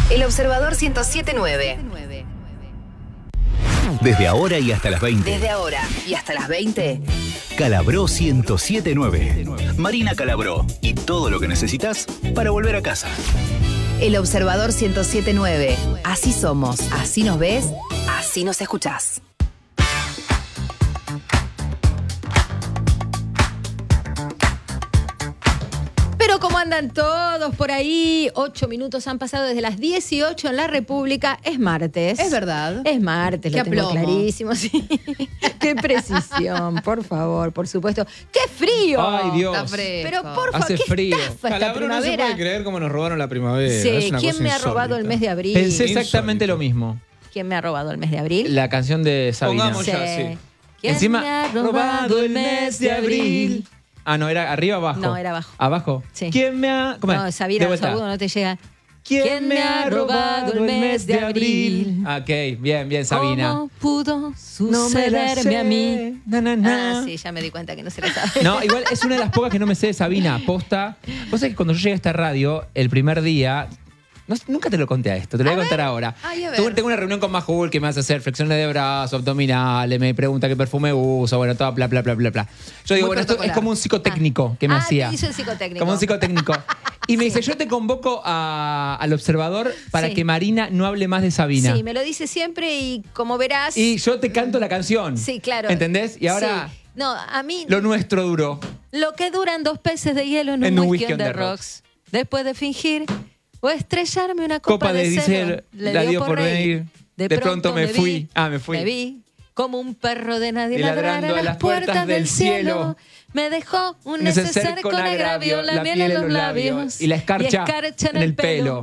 El Observador 107.9. Desde ahora y hasta las 20. Desde ahora y hasta las 20. Calabró 107.9. Marina Calabró. Y todo lo que necesitas para volver a casa. El Observador 107.9. Así somos, así nos ves, así nos escuchás. Pero ¿cómo andan todos por ahí? 8 minutos han pasado desde las 18 en la República. Es martes. Es verdad. Es martes, Qué lo tengo aplomo. clarísimo. Sí. Qué precisión, por favor, por supuesto. ¡Qué frío! Ay, Dios. Está fresco. Pero por favor, Hace qué frío. estafa esta Calabró, no se primavera. puede creer cómo nos robaron la primavera. Sí, Es una ¿quién cosa me ha robado el insólita. mes de abril? Pensé exactamente Insólito. lo mismo. ¿Quién me ha robado el mes de abril? La canción de Sabina. Pongamos ya, sí. ¿Quién Encima, me ha robado el mes de abril? Ah, no, era arriba o abajo. No, era abajo. ¿Abajo? Sí. ¿Quién me ha...? ¿Cómo es? No, Sabina, De los vuelta. agudos no te llega. ¿Quién me ha robado el mes de abril? Ok, bien, Sabina. ¿Cómo pudo No me la sucederme sé. a mí? Na, na, na. Ah, sí, ya me di cuenta que no se la sabe. No, igual es una de las pocas que no me sé de Sabina. Posta. Vos sabés que cuando yo llegué a esta radio, el primer día... nunca te lo conté a esto, te lo voy a contar ahora. Ay, a ver. Tengo una reunión con Majul que me hace hacer flexiones de brazos, abdominales, me pregunta qué perfume uso, bueno, todo bla, bla, bla, bla, bla. Yo digo, Muy bueno, esto es protocolar. como un psicotécnico que me hacía. Te hizo el psicotécnico. Como un psicotécnico. Y me Sí. dice, yo te convoco al observador para Sí. que Marina no hable más de Sabina. Sí, me lo dice siempre y como verás... Y yo te canto la canción. Sí, claro. ¿Entendés? Y ahora Sí. No, a mí... lo nuestro duró. Lo que duran 2 peces de hielo en un whisky on the rocks. Después de fingir o estrellarme una copa de Diesel, cero, la dio por venir. De pronto me fui. Me fui. Me vi como un perro de nadie Y ladrar a las puertas del cielo. Me dejó un neceser con agravio, la miel en los labios y la escarcha en el pelo.